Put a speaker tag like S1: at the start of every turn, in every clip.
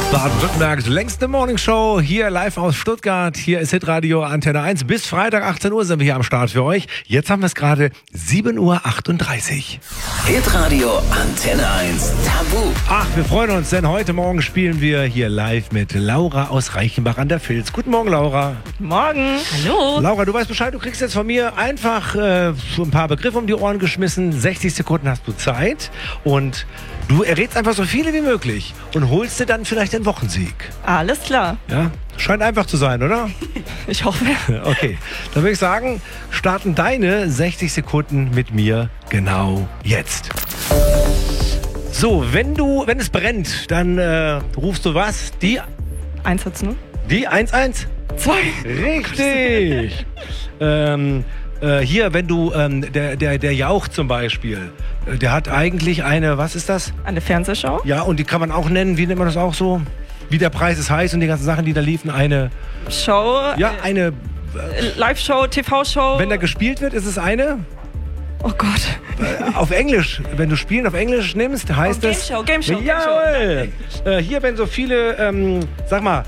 S1: Baden-Württembergs längste Morningshow, hier live aus Stuttgart. Hier ist Hitradio Antenne 1. Bis Freitag 18 Uhr sind wir hier am Start für euch. Jetzt haben wir es gerade 7:38 Uhr.
S2: Hitradio Antenne 1 Tabu.
S1: Ach, wir freuen uns, denn heute Morgen spielen wir hier live mit Laura aus Reichenbach an der Vils. Guten Morgen, Laura.
S3: Guten Morgen.
S4: Hallo.
S1: Laura, du weißt Bescheid, du kriegst jetzt von mir einfach so ein paar Begriffe um die Ohren geschmissen. 60 Sekunden hast du Zeit und du errätst einfach so viele wie möglich und holst dir dann vielleicht den Wochensieg.
S3: Alles klar.
S1: Ja, scheint einfach zu sein, oder?
S3: Ich hoffe.
S1: Okay, dann würde ich sagen, starten deine 60 Sekunden mit mir genau jetzt. So, wenn es brennt, dann rufst du was? Die
S3: 1-0.
S1: 1-1?
S3: 2.
S1: Richtig. Hier, wenn du, der Jauch zum Beispiel, der hat eigentlich eine, was ist das?
S3: Eine Fernsehshow.
S1: Ja, und die kann man auch nennen, wie nennt man das auch so? Wie der Preis ist heiß und die ganzen Sachen, die da liefen, eine...
S3: Show.
S1: Ja, eine...
S3: Live-Show, TV-Show.
S1: Wenn da gespielt wird, ist es eine...
S3: Oh Gott.
S1: Auf Englisch, wenn du Spielen auf Englisch nimmst, heißt es...
S3: Game Show.
S1: Jawohl. Hier, wenn so viele, sag mal,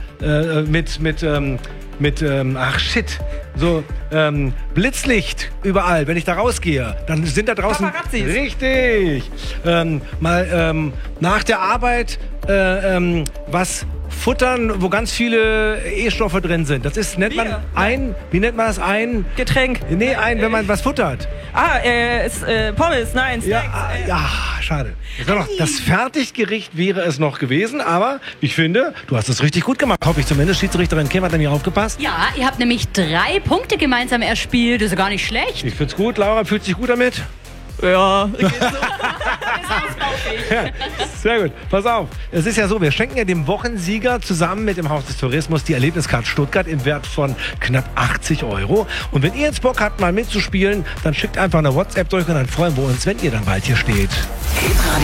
S1: so Blitzlicht überall, wenn ich da rausgehe, dann sind da draußen...
S3: Paparazzis.
S1: Richtig. Nach der Arbeit was futtern, wo ganz viele E-Stoffe drin sind. Das ist, nennt man wie nennt man das? Ein
S3: Getränk.
S1: Nee, wenn man was futtert.
S3: Pommes, nein, Snacks.
S1: Ja, schade. Das Fertiggericht wäre es noch gewesen, aber ich finde, du hast es richtig gut gemacht. Hoffe ich zumindest. Schiedsrichterin Kim hat an mir aufgepasst.
S4: Ja, ihr habt nämlich 3 Punkte gemeinsam erspielt. Das ist ja gar nicht schlecht.
S1: Ich find's gut. Laura, fühlt sich gut damit?
S3: Ja.
S1: Ja, sehr gut. Pass auf. Es ist ja so, wir schenken ja dem Wochensieger zusammen mit dem Haus des Tourismus die Erlebniskarte Stuttgart im Wert von knapp 80 €. Und wenn ihr jetzt Bock habt, mal mitzuspielen, dann schickt einfach eine WhatsApp durch und dann freuen wir uns, wenn ihr dann bald hier steht.